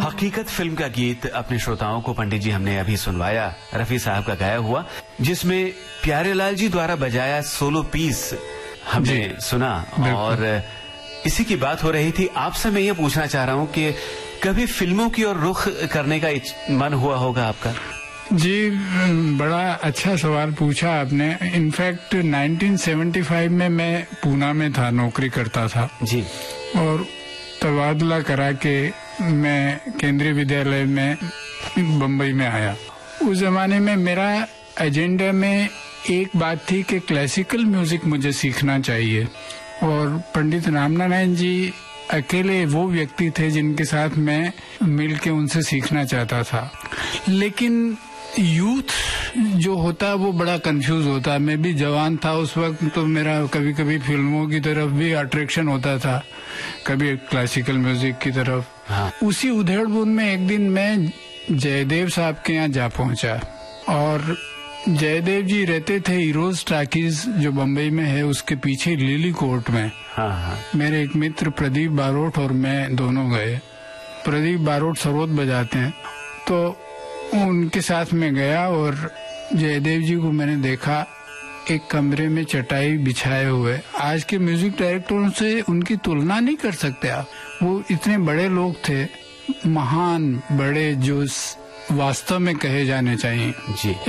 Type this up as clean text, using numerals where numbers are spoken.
हकीकत फिल्म का गीत अपने श्रोताओं को पंडित जी हमने अभी सुनवाया, रफी साहब का गाया हुआ, जिसमें प्यारेलाल जी द्वारा बजाया सोलो पीस हमने सुना। और इसी की बात हो रही थी। आपसे मैं ये पूछना चाह रहा हूँ कि कभी फिल्मों की ओर रुख करने का मन हुआ होगा आपका? जी, बड़ा अच्छा सवाल पूछा आपने। इनफैक्ट 1975 में मैं पूना में था, नौकरी करता था जी, और तबादला करा के मैं केंद्रीय विद्यालय में बम्बई में आया। उस जमाने में मेरा एजेंडा में एक बात थी कि क्लासिकल म्यूजिक मुझे सीखना चाहिए, और पंडित रामनारायण जी अकेले वो व्यक्ति थे जिनके साथ मैं मिलके उनसे सीखना चाहता था। लेकिन यूथ जो होता है वो बड़ा कंफ्यूज होता है। मैं भी जवान था उस वक्त, तो मेरा कभी कभी फिल्मों की तरफ भी अट्रैक्शन होता था, कभी क्लासिकल म्यूजिक की तरफ। हाँ। उसी उधेड़-बुन में एक दिन मैं जयदेव साहब के यहाँ जा पहुंचा, और जयदेव जी रहते थे हीरोज टाकीज जो बम्बई में है, उसके पीछे लिली कोर्ट में। हाँ। मेरे एक मित्र प्रदीप बारोट और मैं दोनों गए। प्रदीप बारोट सरोद बजाते हैं, तो उनके साथ में गया और जयदेव जी को मैंने देखा एक कमरे में चटाई बिछाए हुए। आज के म्यूजिक डायरेक्टरों से उनकी तुलना नहीं कर सकते आप। वो इतने बड़े लोग थे, महान, बड़े, जो वास्तव में कहे जाने चाहिए। जी।